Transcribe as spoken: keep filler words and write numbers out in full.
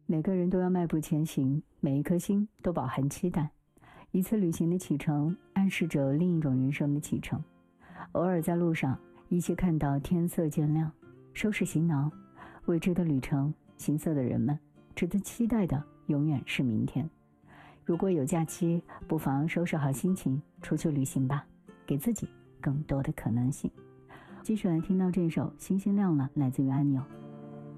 每个人都要迈步前行，每一颗心都饱含期待。一次旅行的启程，暗示着另一种人生的启程。偶尔在路上，依稀看到天色渐亮，收拾行囊，未知的旅程，行色的人们，值得期待的永远是明天。如果有假期，不妨收拾好心情，出去旅行吧，给自己更多的可能性。继续来听到这首星星亮了，来自于安牛。